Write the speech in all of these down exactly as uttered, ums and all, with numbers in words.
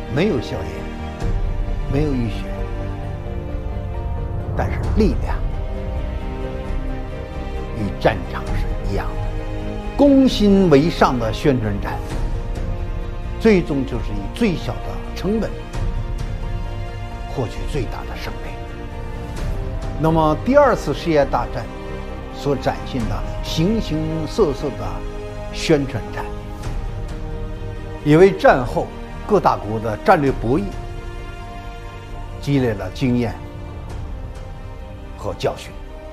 没有硝烟，没有浴血，但是力量与战场是一样的。攻心为上的宣传战，最终就是以最小的成本获取最大的胜利。那么第二次世界大战所展现的形形色色的宣传战，也为战后各大国的战略博弈积累了经验和教训。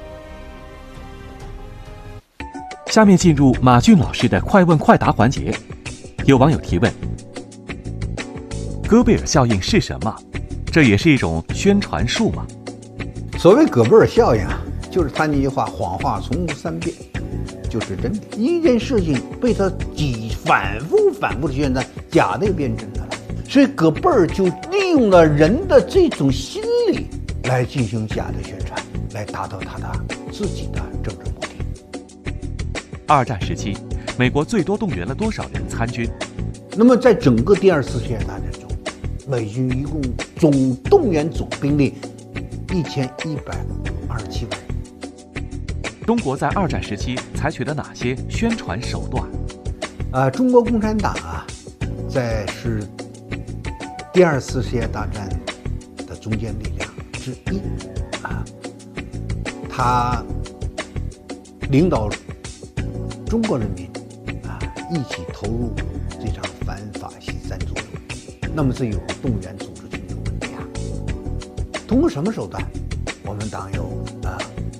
下面进入马俊老师的快问快答环节。有网友提问：戈贝尔效应是什么？这也是一种宣传术吗？ 所谓戈贝尔效应啊，就是他那句话：谎话从无三变，就是真的。一件事情被他几反复反复的宣传，假的也变真的了。所以戈贝尔就利用了人的这种心理来进行假的宣传，来达到他的自己的政治目的。 二战时期，美国最多动员了多少人参军？ 那么在整个第二次世界大战中，美军一共总动员总兵力一千一百二十七万人。 中国在二战时期采取了哪些宣传手段？ 呃，中国共产党啊，在是第二次世界大战的中坚力量之一啊，他领导中国人民啊一起投入这场反法西斯战争中，那么这有动员组织群众的力量。通过什么手段？我们党有啊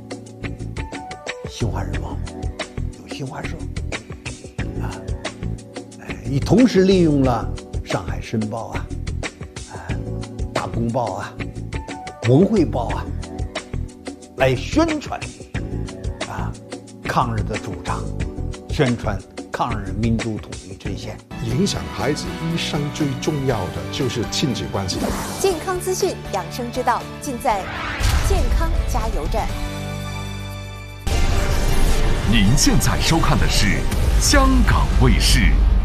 新华日报，有新华社啊，哎，也同时利用了上海申报啊、啊大公报啊、文汇报啊，来宣传啊抗日的主张。宣传抗日民族统一阵线。 影响孩子一生最重要的就是亲子关系。 健康资讯、养生之道，尽在健康加油站。 您现在收看的是香港卫视。